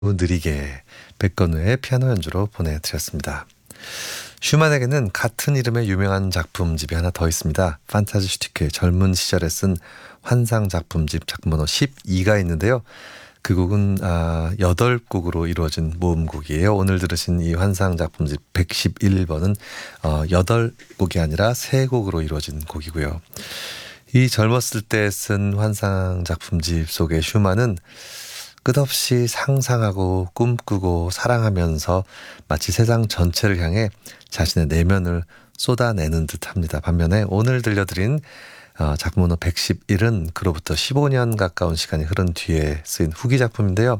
느리게 백건우의 피아노 연주로 보내드렸습니다. 슈만에게는 같은 이름의 유명한 작품집이 하나 더 있습니다. 판타지 슈티크의 젊은 시절에 쓴 환상 작품집 작품번호 12가 있는데요. 그 곡은 8곡으로 이루어진 모음곡이에요. 오늘 들으신 이 환상 작품집 111번은 8곡이 아니라 3곡으로 이루어진 곡이고요. 이 젊었을 때 쓴 환상 작품집 속의 슈만은 끝없이 상상하고 꿈꾸고 사랑하면서 마치 세상 전체를 향해 자신의 내면을 쏟아내는 듯합니다. 반면에 오늘 들려드린 작품번호 111은 그로부터 15년 가까운 시간이 흐른 뒤에 쓰인 후기 작품인데요.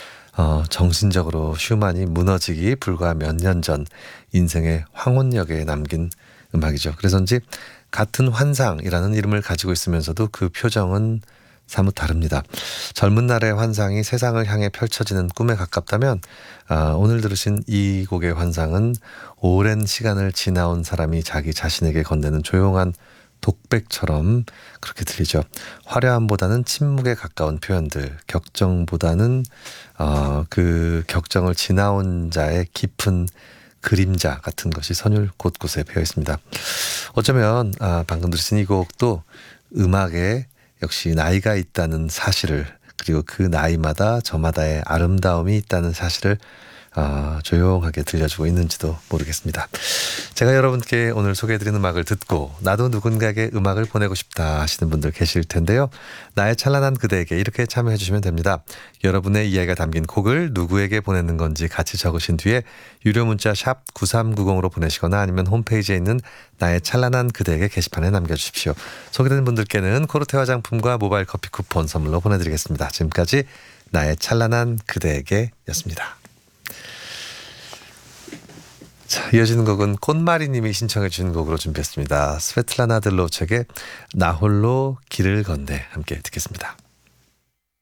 정신적으로 슈만이 무너지기 불과 몇 년 전 인생의 황혼역에 남긴 음악이죠. 그래서인지 같은 환상이라는 이름을 가지고 있으면서도 그 표정은 사뭇 다릅니다. 젊은 날의 환상이 세상을 향해 펼쳐지는 꿈에 가깝다면 오늘 들으신 이 곡의 환상은 오랜 시간을 지나온 사람이 자기 자신에게 건네는 조용한 독백처럼 그렇게 들리죠. 화려함보다는 침묵에 가까운 표현들, 격정보다는 그 격정을 지나온 자의 깊은 그림자 같은 것이 선율 곳곳에 배어 있습니다. 어쩌면 방금 들으신 이 곡도 음악에 역시 나이가 있다는 사실을, 그리고 그 나이마다 저마다의 아름다움이 있다는 사실을 조용하게 들려주고 있는지도 모르겠습니다. 제가 여러분께 오늘 소개해드린 음악을 듣고 나도 누군가에게 음악을 보내고 싶다 하시는 분들 계실 텐데요. 나의 찬란한 그대에게 이렇게 참여해 주시면 됩니다. 여러분의 이야기가 담긴 곡을 누구에게 보내는 건지 같이 적으신 뒤에 유료 문자 샵 9390으로 보내시거나 아니면 홈페이지에 있는 나의 찬란한 그대에게 게시판에 남겨주십시오. 소개된 분들께는 코르테 화장품과 모바일 커피 쿠폰 선물로 보내드리겠습니다. 지금까지 나의 찬란한 그대에게 였습니다. 자, 이어지는 곡은 꽃마리님이 신청해 주신 곡으로 준비했습니다. 스베틀라나 들로첵의 나 홀로 길을 건네 함께 듣겠습니다.